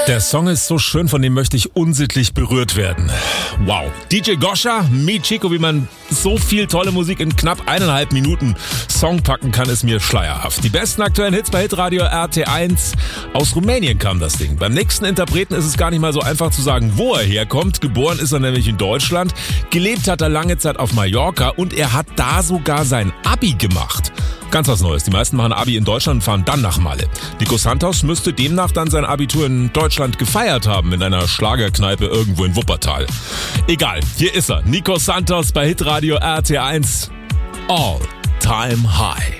Der Song ist so schön, von dem möchte ich unsittlich berührt werden. Wow. DJ Goscha, Mi Chico, wie man so viel tolle Musik in knapp 1,5 Minuten Song packen kann, ist mir schleierhaft. Die besten aktuellen Hits bei Hitradio RT1. Aus Rumänien kam das Ding. Beim nächsten Interpreten ist es gar nicht mal so einfach zu sagen, wo er herkommt. Geboren ist er nämlich in Deutschland. Gelebt hat er lange Zeit auf Mallorca und er hat da sogar sein Abi gemacht. Ganz was Neues. Die meisten machen Abi in Deutschland und fahren dann nach Malle. Nico Santos müsste demnach dann sein Abitur in Deutschland gefeiert haben, in einer Schlagerkneipe irgendwo in Wuppertal. Egal, hier ist er. Nico Santos bei Hitradio RT1. All Time High.